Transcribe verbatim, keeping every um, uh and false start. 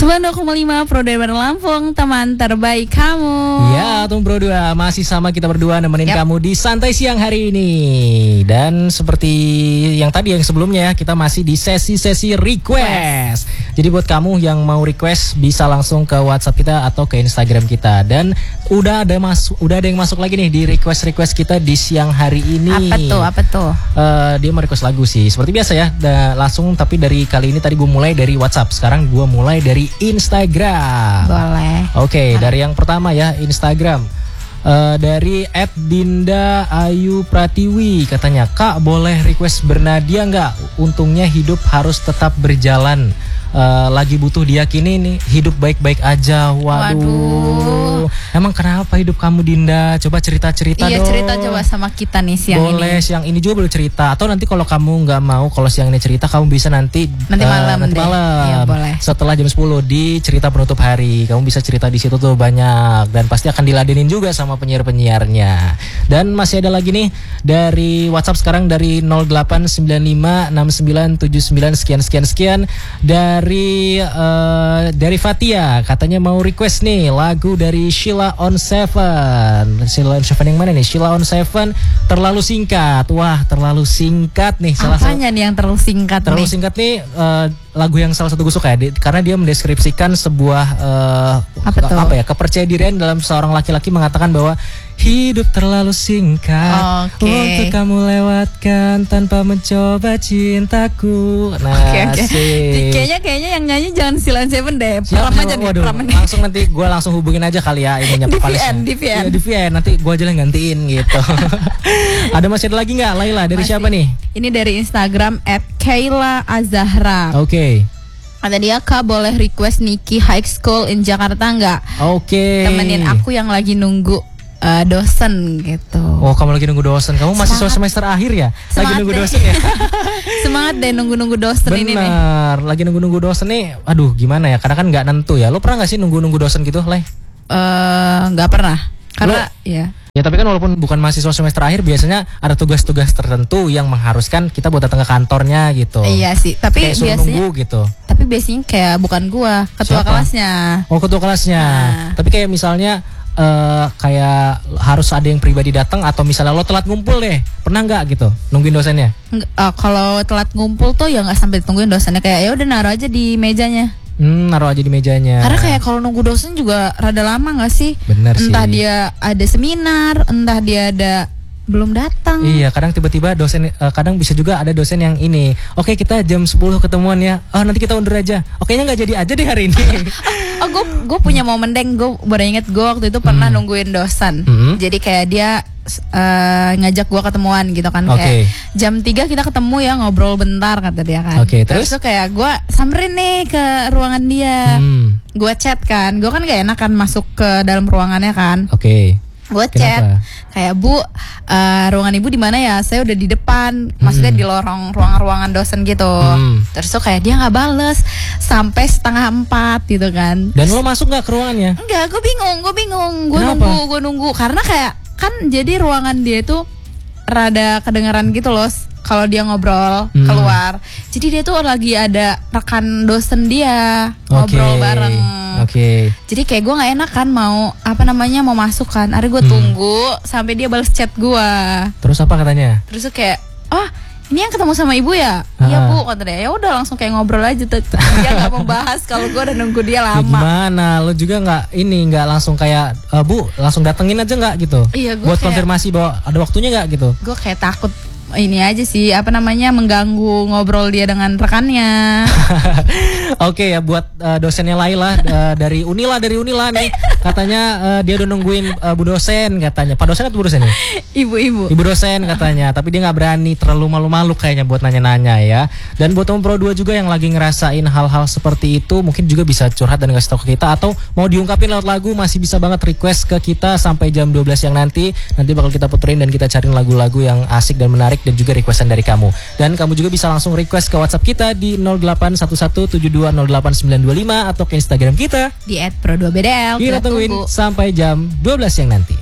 sembilan puluh dua koma lima Pro dua Lampung, teman terbaik kamu. Ya, Tung Pro dua masih sama kita berdua nemenin yep. kamu di santai siang hari ini. Dan seperti yang tadi yang sebelumnya, kita masih di sesi-sesi request. Jadi buat kamu yang mau request bisa langsung ke WhatsApp kita atau ke Instagram kita. Dan udah ada masuk, udah ada yang masuk lagi nih di request-request kita di siang hari ini. Apa tuh? Apa tuh? Uh, dia mau request lagu sih. Seperti biasa ya, da, langsung tapi dari kali ini tadi gue mulai dari WhatsApp. Sekarang gue mulai dari Instagram. Boleh. Oke, okay, dari yang pertama ya, Instagram. Uh, dari at Dinda Ayu Pratiwi katanya, Kak boleh request Bernadia nggak? Untungnya hidup harus tetap berjalan. Uh, lagi butuh diyakini nih, hidup baik-baik aja. Waduh. Waduh. Emang kenapa hidup kamu, Dinda? Coba cerita-cerita iya, dong. Iya, cerita coba sama kita nih siang boleh, ini. Boleh, siang ini juga boleh cerita. Atau nanti kalau kamu nggak mau, kalau siang ini cerita, kamu bisa nanti nanti malam, uh, nanti malam. Iya, boleh. Setelah jam sepuluh di cerita penutup hari, kamu bisa cerita di situ tuh banyak, dan pasti akan diladenin juga sama penyiar-penyiarnya. Dan masih ada lagi nih dari WhatsApp sekarang dari nol delapan sembilan lima enam sembilan tujuh sembilan sekian sekian sekian. Dari uh, dari Fatia katanya mau request nih lagu dari Sheila on Seven. Sheila on Seven yang mana nih? Sheila on Seven, Terlalu Singkat. Wah, terlalu singkat nih. Salah Apanya nih yang terlalu singkat terlalu nih? singkat nih uh, lagu yang salah satu gue suka ya, di, karena dia mendeskripsikan sebuah uh, apa, ke, apa ya kepercayaan dalam seorang laki-laki mengatakan bahwa hidup terlalu singkat okay. untuk kamu lewatkan tanpa mencoba cintaku. Nah, okay, okay. kayaknya kayaknya yang nyanyi jangan Sheila on Seven deh. Pram aja nih, waduh, langsung nanti gue langsung hubungin aja kali ya ininya di V N, di V N. Ya, di V N nanti gue aja yang gantiin gitu. Ada masih ada lagi nggak, Laila? Dari masih. Siapa nih? Ini dari Instagram at Kayla Azahra. Oke. Okay. Kata dia, Kak boleh request Niki High School in Jakarta nggak? Oke. Okay. Temenin aku yang lagi nunggu Uh, dosen gitu. Oh, kamu lagi nunggu dosen. Kamu masih semester akhir ya? Semangat lagi nunggu deh. dosen ya? Semangat deh nunggu-nunggu dosen. Bener, ini nih. Bener, lagi nunggu-nunggu dosen nih. Aduh, gimana ya? Karena kan nggak nentu ya. Lo pernah nggak sih nunggu-nunggu dosen gitu, Leh? Uh, nggak pernah. Karena Lo, ya. Ya tapi kan walaupun bukan mahasiswa semester akhir, biasanya ada tugas-tugas tertentu yang mengharuskan kita buat datang ke kantornya gitu. Iya sih, tapi kayak biasanya nunggu gitu. Tapi biasanya kayak bukan gua, ketua Siapa? kelasnya. Oh, ketua kelasnya. Nah. Tapi kayak misalnya Uh, kayak harus ada yang pribadi datang, atau misalnya lo telat ngumpul deh, pernah nggak gitu nungguin dosennya? Uh, kalau telat ngumpul tuh ya nggak sampai tungguin dosennya, kayak ya udah naruh aja di mejanya. Hmm, naruh aja di mejanya. Karena kayak kalau nunggu dosen juga rada lama nggak sih? Bener sih. Entah dia ada seminar, entah dia ada belum datang. Iya, kadang tiba-tiba dosen, uh, kadang bisa juga ada dosen yang ini, oke kita jam sepuluh ketemuan ya, oh nanti kita undur aja, okenya nggak jadi aja deh hari ini. Oh, gue gue punya momen deng, gue baru inget gue waktu itu pernah hmm. nungguin dosen. Hmm. Jadi kayak dia uh, ngajak gue ketemuan gitu kan, okay. kayak jam tiga kita ketemu ya, ngobrol bentar kata dia kan. Okay, terus? Terus tuh kayak gue samperin nih ke ruangan dia, hmm. gue chat kan, gue kan gak enak kan masuk ke dalam ruangannya kan. Oke. Okay. Gue chat kayak, Bu, uh, ruangan ibu di mana ya? Saya udah di depan, maksudnya hmm. di lorong ruangan-ruangan dosen gitu. Hmm. Terus tuh kayak dia nggak bales sampai setengah empat gitu kan. Dan lo masuk nggak ke ruangannya? Enggak, gue bingung, gue bingung, gue nunggu, gue nunggu karena kayak kan jadi ruangan dia tuh rada kedengeran gitu loh kalau dia ngobrol hmm. keluar. Jadi dia tuh lagi ada rekan dosen dia ngobrol okay. bareng. Oke. Okay. Jadi kayak gue nggak enak kan mau apa namanya mau masuk kan. Akhirnya gue hmm. tunggu sampai dia balas chat gue. Terus apa katanya? Terus tuh kayak, oh ini yang ketemu sama ibu ya? Iya bu, kata dia. Ya udah langsung kayak ngobrol aja tuh. Dia nggak mau bahas kalau gue udah nunggu dia lama. Ya gimana? Lo juga nggak ini nggak langsung kayak e, bu langsung datengin aja nggak gitu? Iya, gue buat kayak, konfirmasi bahwa ada waktunya nggak gitu? Gue kayak takut ini aja sih apa namanya mengganggu ngobrol dia dengan rekannya. Oke okay, ya buat uh, dosennya Laila uh, dari Unila dari Unila nih katanya uh, dia udah nungguin uh, bu dosen katanya. Pak dosen atau bu dosen ya? Ibu-ibu. Ibu dosen katanya, tapi dia nggak berani, terlalu malu-malu kayaknya buat nanya-nanya ya. Dan buat teman Pro dua juga yang lagi ngerasain hal-hal seperti itu, mungkin juga bisa curhat dan ngasih tahu ke kita, atau mau diungkapin lewat lagu masih bisa banget request ke kita sampai jam dua belas yang nanti. Nanti bakal kita puterin dan kita cariin lagu-lagu yang asik dan menarik dan juga requestan dari kamu. Dan kamu juga bisa langsung request ke WhatsApp kita di nol delapan satu satu tujuh dua nol delapan sembilan dua lima atau ke Instagram kita di et pro dua b d l. Kita tungguin sampai jam dua belas yang nanti.